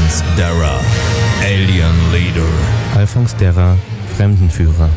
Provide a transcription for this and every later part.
Alphonse Darra, Alien Leader. Alphonse Darra, Fremdenführer.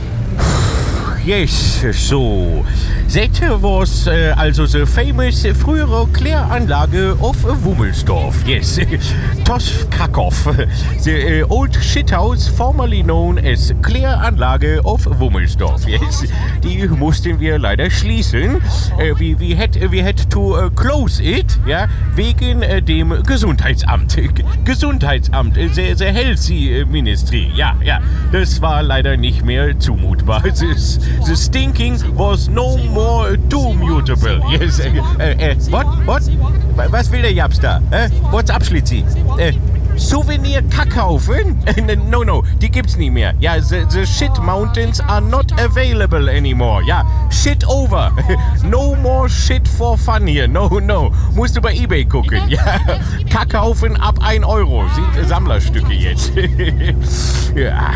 Yes, so. That was also the famous frühere Kläranlage of Wummelsdorf. Yes, TOS Krakow. The old shithouse formerly known as Kläranlage of Wummelsdorf. Yes, die mussten wir leider schließen. We had to close it, ja, wegen dem Gesundheitsamt. Gesundheitsamt, the Healthy Ministry. Ja, das war leider nicht mehr zumutbar. The stinking was no more too-mutable. Yes. What? Was will der Japs da? What's up, Schlitzi? Souvenir-Kackhaufen? No, die gibt's nicht mehr. Ja, the shit mountains are not available anymore. Ja, shit over. No more shit for fun hier. No. Musst du bei eBay gucken. Ja, Kackhaufen ab 1 Euro. Sind Sammlerstücke jetzt. Ja.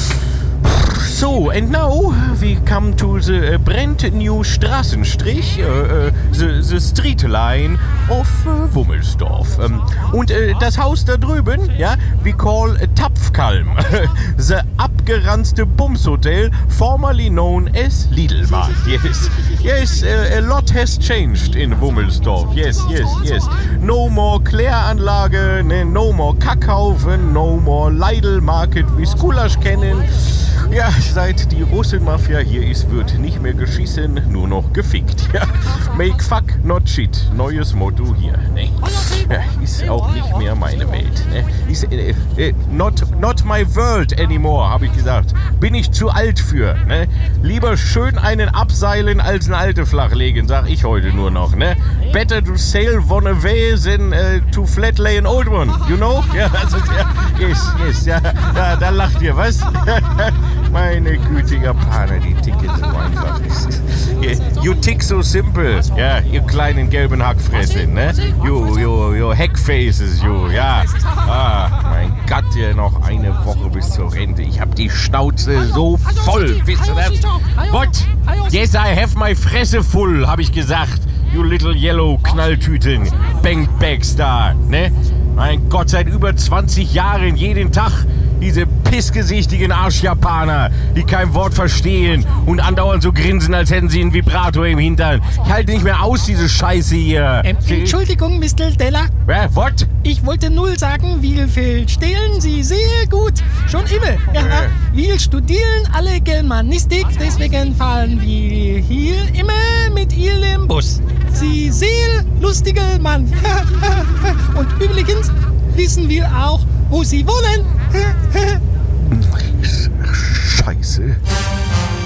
So, and now we come to the brand new Straßenstrich, the street line of Wummelsdorf. Und das Haus da drüben, ja, we call Tapfkalm, the abgeranzte Bumshotel, formerly known as Lidl-Markt. Yes, a lot has changed in Wummelsdorf. Yes. No more Kläranlage, no more Kackhaufen, no more Lidl-Market, wie Skulasch kennen. Ja, seit die Russenmafia hier ist, wird nicht mehr geschissen, nur noch gefickt. Ja. Make fuck, not shit. Neues Motto hier. Ne? Ja, ist auch nicht mehr meine Welt. Ne? Ist not my world anymore, habe ich gesagt. Bin ich zu alt für. Ne? Lieber schön einen abseilen als eine alte flachlegen, sag ich heute nur noch. Ne? Better to sail one away than to flatlay an old one. You know? Ja, also, yes. Ja, da lacht ihr, was? Meine gütige Japaner, die ticken so einfach. You tick so simple. Ja, ihr kleinen gelben Hackfressen, ne? You Hackfaces, ja. Mein Gott, ja, noch eine Woche bis zur Rente. Ich hab die Schnauze so voll. Wisst ihr das? What? Yes, I have my Fresse full, hab ich gesagt. You little yellow Knalltüten. Bankbags da, ne? Mein Gott, seit über 20 Jahren, jeden Tag. Diese pissgesichtigen Arschjapaner, die kein Wort verstehen und andauernd so grinsen, als hätten sie einen Vibrator im Hintern. Ich halte nicht mehr aus, diese Scheiße hier. Entschuldigung, Mr. Della. What? Ich wollte nur sagen, wir verstehen Sie sehr gut. Schon immer. Ja, wir studieren alle Germanistik, deswegen fahren wir hier immer mit Ihrem Bus. Sie sehr lustiger Mann. Und übrigens wissen wir auch, wo Sie wohnen.